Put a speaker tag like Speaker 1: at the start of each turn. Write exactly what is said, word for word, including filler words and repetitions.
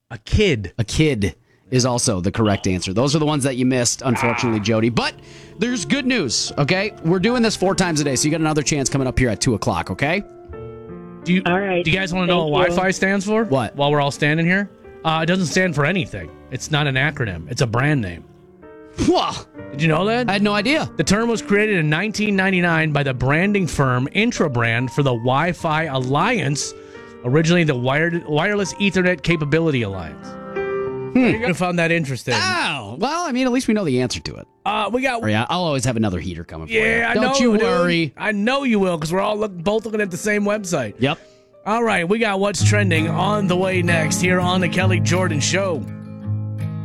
Speaker 1: A kid.
Speaker 2: A kid is also the correct answer. Those are the ones that you missed, unfortunately, Jody. But there's good news, okay? We're doing this four times a day, so you got another chance coming up here at two o'clock, okay?
Speaker 1: Do you,
Speaker 3: All right.
Speaker 1: Do you guys want to know
Speaker 3: Thank
Speaker 1: what
Speaker 3: you.
Speaker 1: Wi-Fi stands for?
Speaker 2: What?
Speaker 1: While we're all standing here? Uh, it doesn't stand for anything. It's not an acronym. It's a brand name.
Speaker 2: Whoa!
Speaker 1: Did you know that?
Speaker 2: I had no idea.
Speaker 1: The term was created in nineteen ninety-nine by the branding firm Intrabrand for the Wi-Fi Alliance, originally the wired, Wireless Ethernet Capability Alliance. Hmm. I found that interesting.
Speaker 2: Oh, well, I mean, at least we know the answer to it.
Speaker 1: Uh, we got.
Speaker 2: Or yeah, I'll always have another heater coming for you.
Speaker 1: Yeah, I
Speaker 2: Don't
Speaker 1: know.
Speaker 2: you
Speaker 1: dude.
Speaker 2: worry.
Speaker 1: I know you will, because we're all look, both looking at the same website.
Speaker 2: Yep.
Speaker 1: All right, we got what's trending on the way next here on the Kelly Jordan Show.